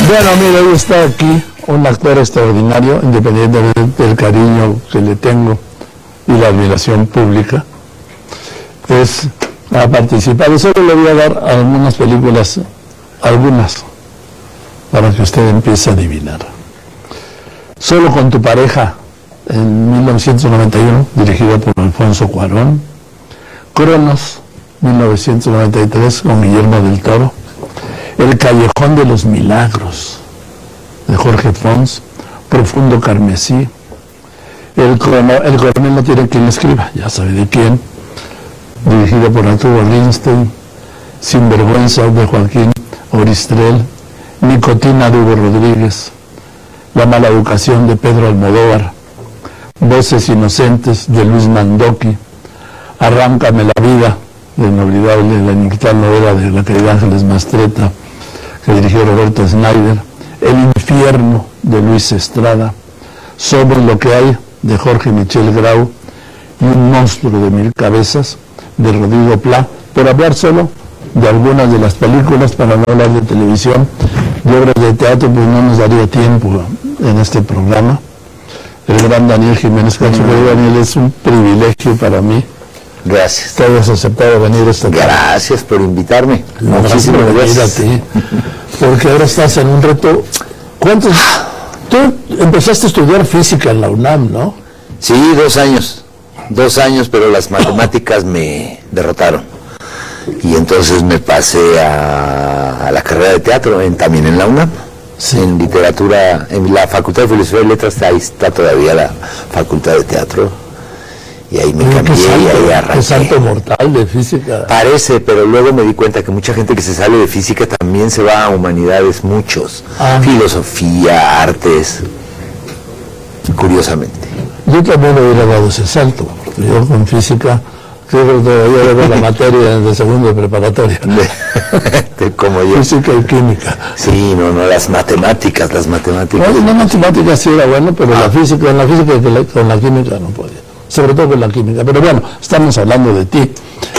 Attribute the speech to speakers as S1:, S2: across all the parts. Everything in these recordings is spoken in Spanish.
S1: Bueno, mira, hoy está aquí un actor extraordinario, independientemente del cariño que le tengo y la admiración pública. Ha participado, solo le voy a dar algunas películas, para que usted empiece a adivinar. Solo con tu pareja, en 1991, dirigida por Alfonso Cuarón. Cronos, 1993, con Guillermo del Toro. El Callejón de los Milagros, de Jorge Fons. Profundo Carmesí. El coronel no tiene quien le escriba, ya sabe de quién, dirigido por Arturo Lindstein. Sinvergüenza, de Joaquín Oristrel. Nicotina, de Hugo Rodríguez. La mala educación, de Pedro Almodóvar. Voces inocentes, de Luis Mandoki. Arráncame la vida, de inolvidable, la inmortal novela de la querida Ángeles Mastretta, que dirigió Roberto Snyder. El infierno, de Luis Estrada. Sobre lo que hay, de Jorge Michel Grau. Y Un monstruo de mil cabezas, de Rodrigo Pla, por hablar solo de algunas de las películas, para no hablar de televisión. De obras de teatro, pues no nos daría tiempo en este programa. El gran Daniel Jiménez Cacho. Daniel, es un privilegio para mí.
S2: Gracias.
S1: Que hayas aceptado venir esta tarde.
S2: Gracias por invitarme.
S1: Muchísimas gracias a ti. Porque ahora estás en un reto. Tú empezaste a estudiar física en la UNAM, ¿no?
S2: Sí, 2 años. 2 años, pero las matemáticas me derrotaron. Y entonces me pasé a la carrera de teatro, también en la UNAM. Sí. En literatura, en la Facultad de Filosofía y Letras, ahí está todavía la Facultad de Teatro. Y ahí me cambié y ahí arranqué.
S1: ¿Qué salto mortal de física?
S2: Parece, pero luego me di cuenta que mucha gente que se sale de física también se va a humanidades, muchos. Filosofía, artes, curiosamente.
S1: Yo también hubiera dado ese salto. Yo con física, creo que todavía debo la materia de segundo de preparatoria.
S2: Como yo.
S1: Física y química.
S2: Sí, no, las matemáticas.
S1: No, la matemática sí era bueno, pero la física, con la química no podía. Sobre todo con la química. Pero bueno, estamos hablando de ti.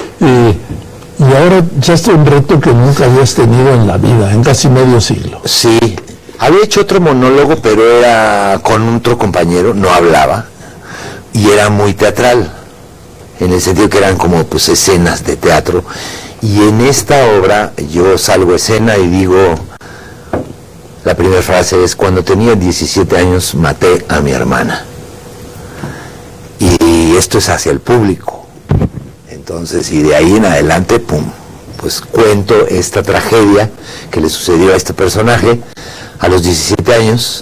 S1: Y ahora ya es un reto que nunca habías tenido en la vida, en casi medio siglo.
S2: Sí. Había hecho otro monólogo, pero era con otro compañero, no hablaba, y era muy teatral, en el sentido que eran como pues escenas de teatro. Y en esta obra yo salgo a escena y digo, la primera frase es: cuando tenía 17 años maté a mi hermana. Y esto es hacia el público. Entonces, y de ahí en adelante, pum, pues cuento esta tragedia que le sucedió a este personaje a los 17 años.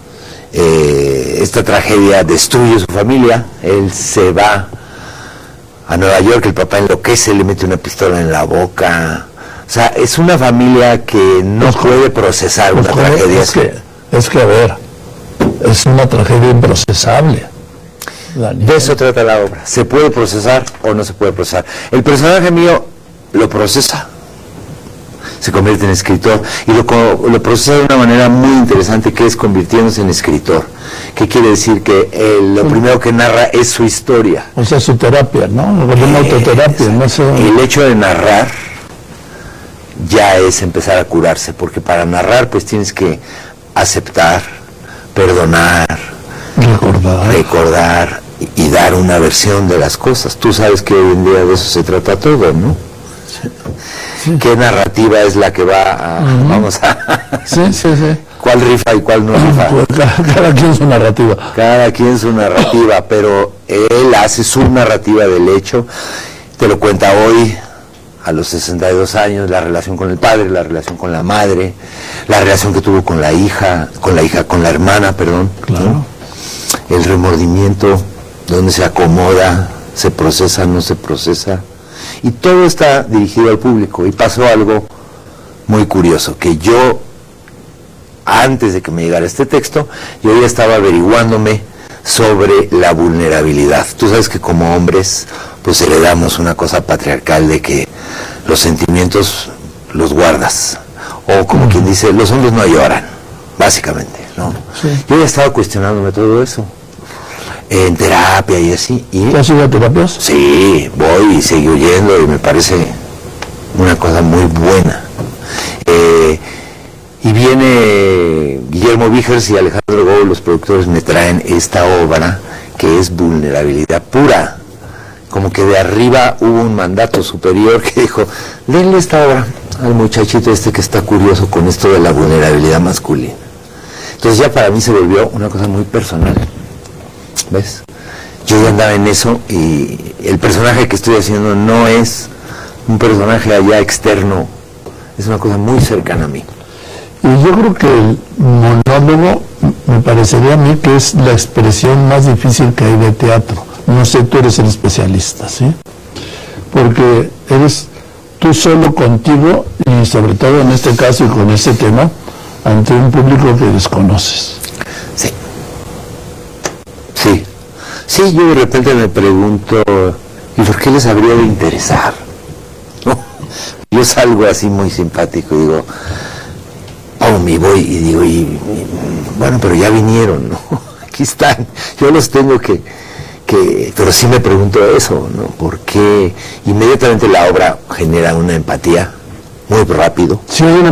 S2: Esta tragedia destruye su familia. Él se va a Nueva York, el papá enloquece, le mete una pistola en la boca. O sea, es una familia que no puede procesar una tragedia.
S1: Es que, a ver, es una tragedia improcesable.
S2: De eso trata la obra. ¿Se puede procesar o no se puede procesar? El personaje mío lo procesa, se convierte en escritor y lo procesa de una manera muy interesante, que es convirtiéndose en escritor. ¿Qué quiere decir? Que lo primero que narra es su historia.
S1: O sea, su terapia, ¿no? Una autoterapia, no sé.
S2: El hecho de narrar ya es empezar a curarse, porque para narrar pues tienes que aceptar, perdonar, recordar y dar una versión de las cosas. Tú sabes que hoy en día de eso se trata todo, ¿no? Sí. ¿Qué narrativa es la que va a... Vamos a...
S1: Sí.
S2: ¿Cuál rifa y cuál no rifa?
S1: Pues cada quien su narrativa.
S2: Cada quien su narrativa, pero él hace su narrativa del hecho. Te lo cuenta hoy, a los 62 años, la relación con el padre, la relación con la madre, la relación que tuvo con la hermana, perdón.
S1: Claro.
S2: ¿No? El remordimiento, donde se acomoda, se procesa, no se procesa. Y todo está dirigido al público. Y pasó algo muy curioso, que yo, antes de que me llegara este texto, yo ya estaba averiguándome sobre la vulnerabilidad. Tú sabes que como hombres, pues heredamos una cosa patriarcal de que los sentimientos los guardas. O como quien dice, los hombres no lloran, básicamente, ¿no?
S1: Sí.
S2: Yo ya estaba cuestionándome todo eso. En terapia y así.
S1: ¿Tú has ido a terapias?
S2: Sí, voy y sigo yendo y me parece una cosa muy buena. Y viene Guillermo Víjers y Alejandro Gómez, los productores, me traen esta obra que es vulnerabilidad pura. Como que de arriba hubo un mandato superior que dijo, denle esta obra al muchachito este que está curioso con esto de la vulnerabilidad masculina. Entonces ya para mí se volvió una cosa muy personal, ¿ves? Yo ya andaba en eso y el personaje que estoy haciendo no es un personaje allá externo, es una cosa muy cercana a mí.
S1: Y yo creo que el monólogo me parecería a mí que es la expresión más difícil que hay de teatro. No sé, tú eres el especialista, ¿sí? Porque eres tú solo contigo y sobre todo en este caso y con este tema, ante un público que desconoces.
S2: Sí. Sí. Sí, yo de repente me pregunto, ¿y por qué les habría de interesar? ¿No? Yo salgo así muy simpático y digo, oh, me voy y digo, bueno, pero ya vinieron, ¿no? Aquí están, yo los tengo que pero sí me pregunto eso, ¿no? ¿Por qué inmediatamente la obra genera una empatía muy rápido?
S1: Sí, hay una